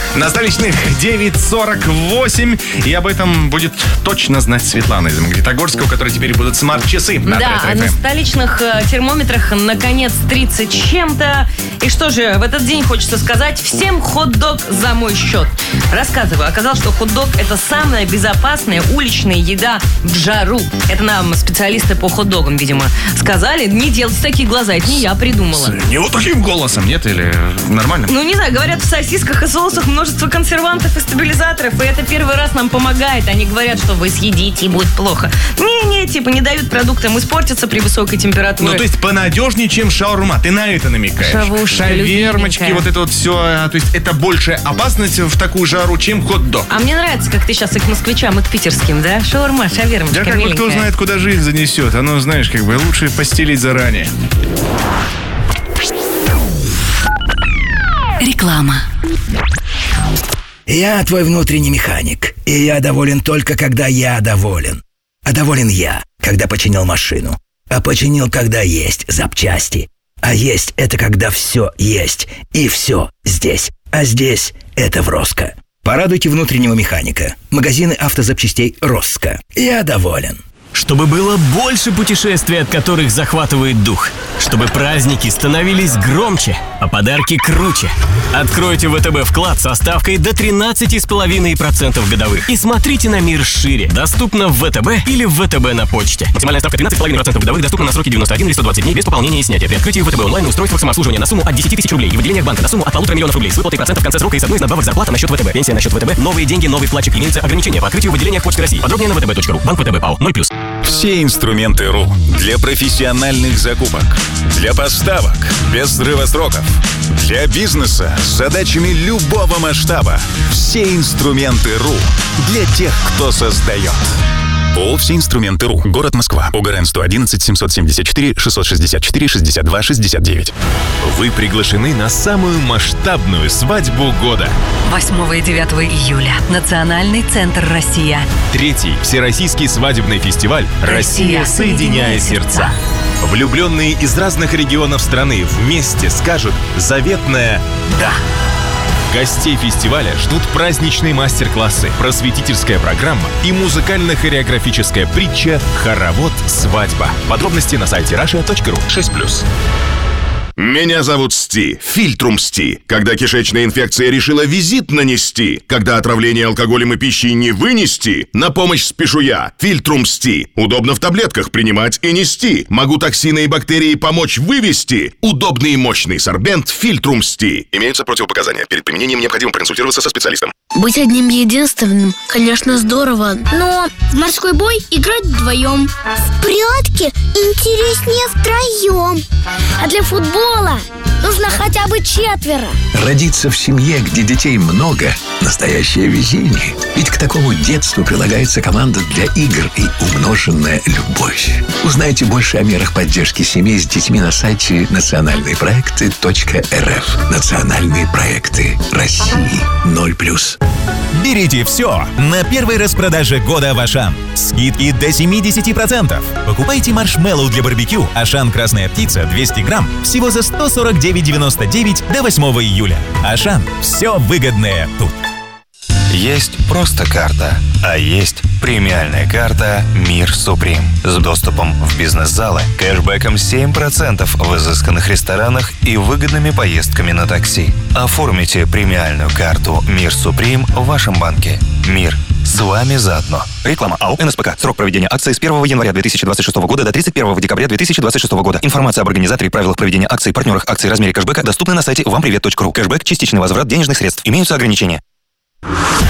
На столичных 9:48. И об этом будет точно знать Светлана из Магнитогорска, у которой теперь будут смарт-часы. Да, а на столичных термометрах наконец 30 с чем-то. И что же, в этот день хочется сказать: всем хот-дог за мой счет. Рассказываю. Оказалось, что хот-дог — это самая безопасная уличная еда в жару. Это нам специалисты по хот-догам, видимо, сказали. Не делайте такие глаза, это не я придумала. Не вот таким голосом, нет? Или нормально? Ну, не знаю, говорят, в сосисках и соусах множество консервантов и стабилизаторов, и это первый раз нам помогает. Они говорят, что вы съедите и будет плохо. Не, не дают продуктам испортиться при высокой температуре. Ну, то есть понадежнее, чем шаурма. Ты на это намекаешь. Шавермочки, вот это вот все. То есть это большая опасность в такую жару, чем хот-дог. А мне нравится, как ты сейчас и к москвичам, и к питерским, да? Шаурма, шавермочка, да, как бы кто знает, куда жизнь занесет. Оно, знаешь, как бы лучше постелить заранее. Реклама. Я твой внутренний механик, и я доволен только, когда я доволен. А доволен я, когда починил машину. А починил, когда есть запчасти. А есть — это когда все есть, и все здесь. А здесь — это в Роско. Порадуйте внутреннего механика. Магазины автозапчастей Роско. Я доволен. Чтобы было больше путешествий, от которых захватывает дух. Чтобы праздники становились громче, а подарки круче. Откройте ВТБ вклад со ставкой до 13,5% годовых. И смотрите на мир шире. Доступно в ВТБ или в ВТБ на почте. Максимальная ставка 13,5% годовых доступна на сроки 91 или 120 дней без пополнения и снятия. При открытии ВТБ онлайн устройство самообслуживания на сумму от 10 тысяч рублей. И в отделениях банка на сумму от 1,5 миллиона рублей. С выплатой процентов в конце срока и с одной из надбавок зарплата на счет ВТБ. Пенсия на счет ВТБ. Новые деньги, новый вкладчик. Имеются ограничения по открытию в отделениях Почты России. Подробнее на vtb.ru. Банк ВТБ ПАО 0+. Все инструменты РУ для профессиональных закупок, для поставок без срыва сроков, для бизнеса с задачами любого масштаба. Все инструменты РУ для тех, кто создает. ООО «Все инструменты РУ». Город Москва. ОГРН 111 774 664 62 69. Вы приглашены на самую масштабную свадьбу года. 8 и 9 июля. Национальный центр «Россия». 3-й Всероссийский свадебный фестиваль «Россия, соединяя сердца». Влюбленные из разных регионов страны вместе скажут заветное «Да». Гостей фестиваля ждут праздничные мастер-классы, просветительская программа и музыкально-хореографическая притча «Хоровод свадьба». Подробности на сайте russia.ru. 6+. Меня зовут Сти, Фильтрум Сти. Когда кишечная инфекция решила визит нанести, когда отравление алкоголем и пищей не вынести, на помощь спешу я, Фильтрум Сти. Удобно в таблетках принимать и нести. Могу токсины и бактерии помочь вывести. Удобный и мощный сорбент Фильтрум Сти. Имеются противопоказания. Перед применением необходимо проконсультироваться со специалистом. Быть одним единственным, конечно, здорово. Но в морской бой играть вдвоем. В прятки интереснее втроем. А для футбола нужно хотя бы 4. Родиться в семье, где детей много – настоящее везение. Ведь к такому детству прилагается команда для игр и умноженная любовь. Узнайте больше о мерах поддержки семей с детьми на сайте национальныйпроекты.рф. Национальные проекты России 0+. Берите все на первой распродаже года в Ашан. Скидки до 70%. Покупайте маршмеллоу для барбекю Ашан «Красная птица» 200 грамм всего за 149,99 до 8 июля. Ашан. Все выгодное тут. Есть просто карта, а есть премиальная карта «Мир Суприм» с доступом в бизнес-залы, кэшбэком 7% в изысканных ресторанах и выгодными поездками на такси. Оформите премиальную карту «Мир Суприм» в вашем банке. Мир с вами заодно. Реклама АО «НСПК». Срок проведения акции с 1 января 2026 года до 31 декабря 2026 года. Информация об организаторе и правилах проведения акций, партнерах акций, размере кэшбэка доступны на сайте вампривет.ру. Кэшбэк – частичный возврат денежных средств. Имеются ограничения.